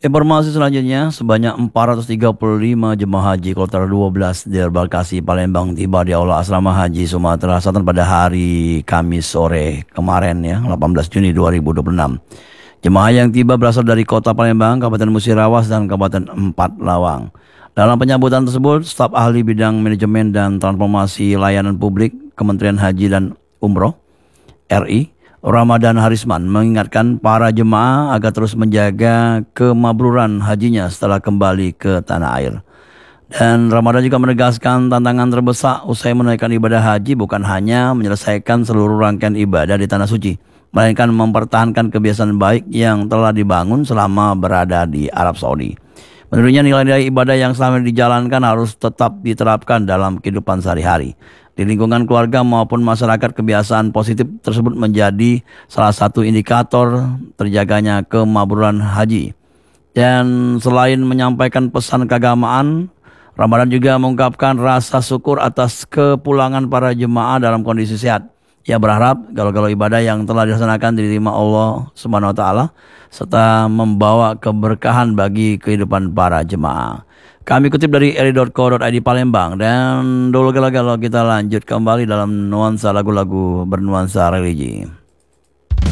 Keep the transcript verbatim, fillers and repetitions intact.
Informasi selanjutnya, sebanyak empat ratus tiga puluh lima jemaah haji kloter dua belas di Embarkasi Palembang tiba di Aula Asrama Haji Sumatera Selatan pada hari Kamis sore kemarin ya, delapan belas Juni dua ribu dua puluh enam. Jemaah yang tiba berasal dari Kota Palembang, Kabupaten Musirawas, dan Kabupaten Empat Lawang. Dalam penyambutan tersebut, staf ahli bidang manajemen dan transformasi layanan publik Kementerian Haji dan Umroh R I, Ramadan Harisman, mengingatkan para jemaah agar terus menjaga kemabruran hajinya setelah kembali ke tanah air. Dan Ramadan juga menegaskan tantangan terbesar usai menunaikan ibadah haji bukan hanya menyelesaikan seluruh rangkaian ibadah di tanah suci, melainkan mempertahankan kebiasaan baik yang telah dibangun selama berada di Arab Saudi. Menurutnya nilai-nilai ibadah yang selama dijalankan harus tetap diterapkan dalam kehidupan sehari-hari. Di lingkungan keluarga maupun masyarakat, kebiasaan positif tersebut menjadi salah satu indikator terjaganya kemabruran haji. Dan selain menyampaikan pesan keagamaan, Ramadan juga mengungkapkan rasa syukur atas kepulangan para jemaah dalam kondisi sehat. Ia berharap galau-galau ibadah yang telah dilaksanakan diterima Allah Subhanahu wa taala serta membawa keberkahan bagi kehidupan para jemaah. Kami kutip dari eri titik co titik id Palembang, dan dulu galau-galau kita lanjut kembali dalam nuansa lagu-lagu bernuansa religi.